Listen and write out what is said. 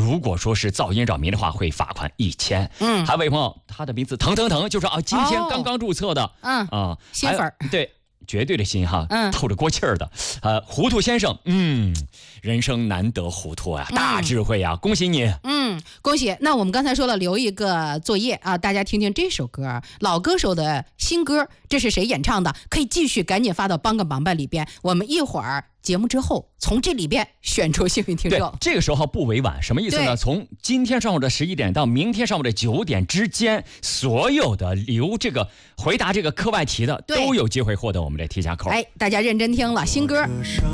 如果说是噪音扰民的话，会罚款1000。还有位朋友，他的名字腾，就说今天刚刚注册的， 新粉儿， 对。绝对的新哈，透着锅气儿的，糊涂先生，人生难得糊涂啊，大智慧啊，恭喜你， 恭喜。那我们刚才说了，留一个作业啊，大家听听这首歌，老歌手的新歌，这是谁演唱的？可以继续赶紧发到帮个忙吧里边，我们一会儿节目之后从这里边选出幸运听众。 对，这个时候不委婉，什么意思呢？从今天上午的11点到明天上午的9点之间，所有的回答这个课外题的都有机会获得我们的提价扣。 大家认真听了，新歌。